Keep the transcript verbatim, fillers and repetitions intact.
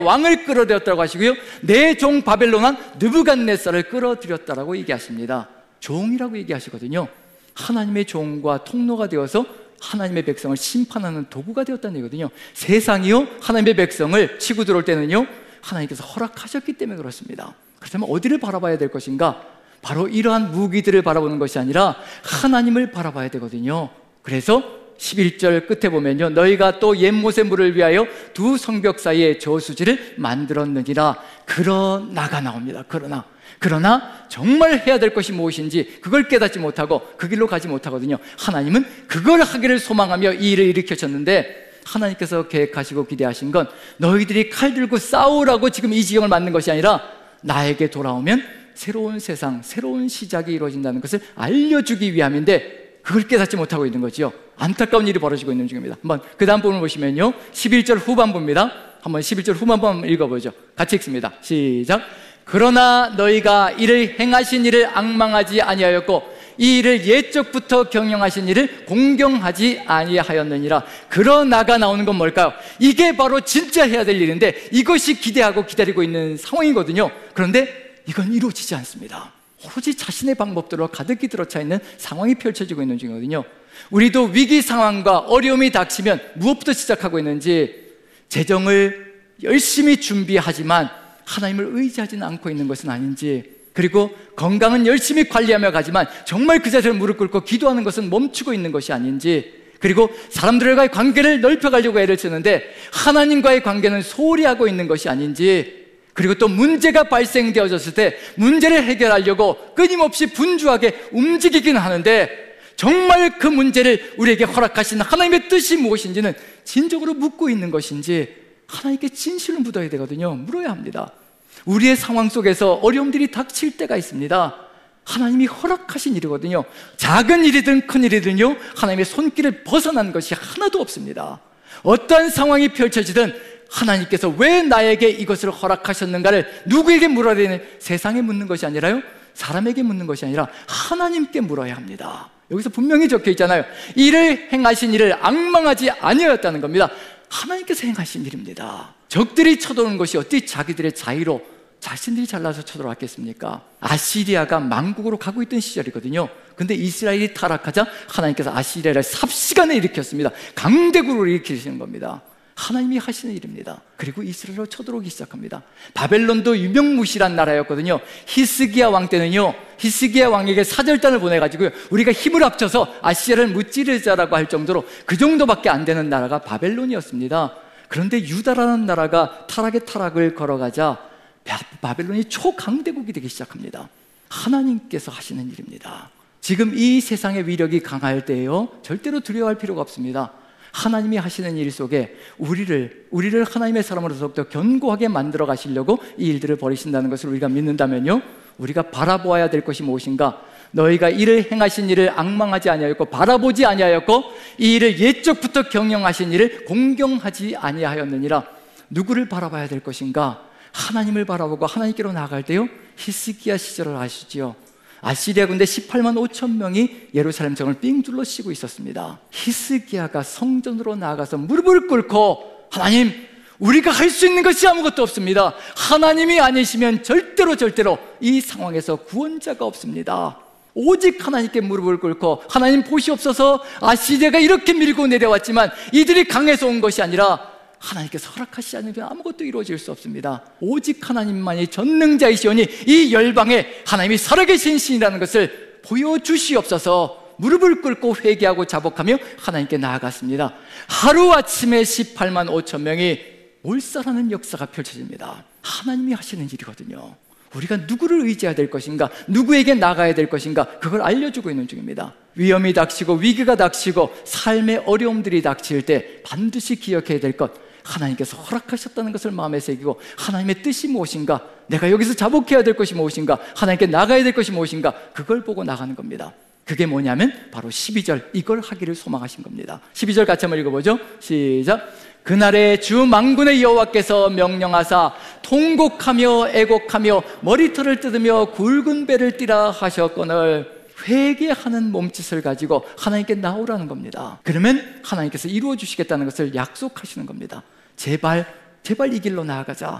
왕을 끌어들였다고 하시고요, 내 종 바벨론 왕 느부갓네살을 끌어들였다라고 얘기하십니다. 종이라고 얘기하시거든요. 하나님의 종과 통로가 되어서 하나님의 백성을 심판하는 도구가 되었다는 얘기거든요. 세상이요 하나님의 백성을 치고 들어올 때는요 하나님께서 허락하셨기 때문에 그렇습니다. 그렇다면 어디를 바라봐야 될 것인가? 바로 이러한 무기들을 바라보는 것이 아니라 하나님을 바라봐야 되거든요. 그래서 십일 절 끝에 보면요, 너희가 또 옛못의 물을 위하여 두 성벽 사이에 저수지를 만들었느니라. 그러나가 나옵니다. 그러나 그러나 정말 해야 될 것이 무엇인지 그걸 깨닫지 못하고 그 길로 가지 못하거든요. 하나님은 그걸 하기를 소망하며 이 일을 일으켰었는데, 하나님께서 계획하시고 기대하신 건 너희들이 칼 들고 싸우라고 지금 이 지경을 만든 것이 아니라 나에게 돌아오면 새로운 세상, 새로운 시작이 이루어진다는 것을 알려주기 위함인데, 그걸 깨닫지 못하고 있는 거죠. 안타까운 일이 벌어지고 있는 중입니다. 한번 그 다음 부분을 보시면요, 십일 절 후반부입니다. 한번 십일 절 후반부 한번 읽어보죠. 같이 읽습니다. 시작. 그러나 너희가 이를 행하신 이를 앙망하지 아니하였고 이 일을 옛적부터 경영하신 이를 공경하지 아니하였느니라. 그러나가 나오는 건 뭘까요? 이게 바로 진짜 해야 될 일인데 이것이 기대하고 기다리고 있는 상황이거든요. 그런데 이건 이루어지지 않습니다. 오로지 자신의 방법대로 가득히 들어차 있는 상황이 펼쳐지고 있는 중이거든요. 우리도 위기 상황과 어려움이 닥치면 무엇부터 시작하고 있는지, 재정을 열심히 준비하지만 하나님을 의지하지는 않고 있는 것은 아닌지, 그리고 건강은 열심히 관리하며 가지만 정말 그 자세로 무릎 꿇고 기도하는 것은 멈추고 있는 것이 아닌지, 그리고 사람들과의 관계를 넓혀가려고 애를 쓰는데 하나님과의 관계는 소홀히 하고 있는 것이 아닌지, 그리고 또 문제가 발생되어졌을 때 문제를 해결하려고 끊임없이 분주하게 움직이긴 하는데 정말 그 문제를 우리에게 허락하신 하나님의 뜻이 무엇인지는 진정으로 묻고 있는 것인지 하나님께 진실로 묻어야 되거든요. 물어야 합니다. 우리의 상황 속에서 어려움들이 닥칠 때가 있습니다. 하나님이 허락하신 일이거든요. 작은 일이든 큰 일이든요, 하나님의 손길을 벗어난 것이 하나도 없습니다. 어떠한 상황이 펼쳐지든 하나님께서 왜 나에게 이것을 허락하셨는가를 누구에게 물어야 되는, 세상에 묻는 것이 아니라요, 사람에게 묻는 것이 아니라 하나님께 물어야 합니다. 여기서 분명히 적혀 있잖아요. 이를 행하신 일을 앙망하지 아니하였다는 겁니다. 하나님께서 행하신 일입니다. 적들이 쳐도는 것이 어떻게 자기들의 자의로 자신들이 잘나서 쳐들어왔겠습니까? 아시리아가 망국으로 가고 있던 시절이거든요. 근데 이스라엘이 타락하자 하나님께서 아시리아를 삽시간에 일으켰습니다. 강대국으로 일으키시는 겁니다. 하나님이 하시는 일입니다. 그리고 이스라엘로 쳐들어오기 시작합니다. 바벨론도 유명무실한 나라였거든요. 히스기야 왕 때는요, 히스기야 왕에게 사절단을 보내가지고요, 우리가 힘을 합쳐서 아시리아를 무찌르자라고 할 정도로 그 정도밖에 안 되는 나라가 바벨론이었습니다. 그런데 유다라는 나라가 타락의 타락을 걸어가자 바벨론이 초강대국이 되기 시작합니다. 하나님께서 하시는 일입니다. 지금 이 세상의 위력이 강할 때에요, 절대로 두려워할 필요가 없습니다. 하나님이 하시는 일 속에 우리를 우리를 하나님의 사람으로 더욱더 견고하게 만들어 가시려고 이 일들을 벌이신다는 것을 우리가 믿는다면요, 우리가 바라보아야 될 것이 무엇인가? 너희가 이를 행하신 일을 앙망하지 아니하였고 바라보지 아니하였고 이 일을 옛적부터 경영하신 일을 공경하지 아니하였느니라. 누구를 바라봐야 될 것인가? 하나님을 바라보고 하나님께로 나아갈 때요, 히스기야 시절을 아시지요. 아시리아 군대 십팔만 오천 명이 예루살렘 성을 삥 둘러쓰고 있었습니다. 히스기야가 성전으로 나아가서 무릎을 꿇고, 하나님, 우리가 할 수 있는 것이 아무것도 없습니다. 하나님이 아니시면 절대로 절대로 이 상황에서 구원자가 없습니다. 오직 하나님께 무릎을 꿇고, 하나님 보시옵소서, 아시리아가 이렇게 밀고 내려왔지만 이들이 강해서 온 것이 아니라 하나님께서 허락하시지 않으면 아무것도 이루어질 수 없습니다. 오직 하나님만이 전능자이시오니 이 열방에 하나님이 살아계신 신이라는 것을 보여주시옵소서. 무릎을 꿇고 회개하고 자복하며 하나님께 나아갔습니다. 하루아침에 십팔만 오천 명이 몰살하는 역사가 펼쳐집니다. 하나님이 하시는 일이거든요. 우리가 누구를 의지해야 될 것인가, 누구에게 나가야 될 것인가, 그걸 알려주고 있는 중입니다. 위험이 닥치고 위기가 닥치고 삶의 어려움들이 닥칠 때 반드시 기억해야 될 것, 하나님께서 허락하셨다는 것을 마음에 새기고 하나님의 뜻이 무엇인가, 내가 여기서 자복해야 될 것이 무엇인가, 하나님께 나가야 될 것이 무엇인가, 그걸 보고 나가는 겁니다. 그게 뭐냐면 바로 십이 절, 이걸 하기를 소망하신 겁니다. 십이 절 같이 한번 읽어보죠. 시작. 그날에 주 만군의 여호와께서 명령하사 통곡하며 애곡하며 머리털을 뜯으며 굵은 배를 띠라 하셨거늘, 회개하는 몸짓을 가지고 하나님께 나오라는 겁니다. 그러면 하나님께서 이루어 주시겠다는 것을 약속하시는 겁니다. 제발 제발 이 길로 나아가자.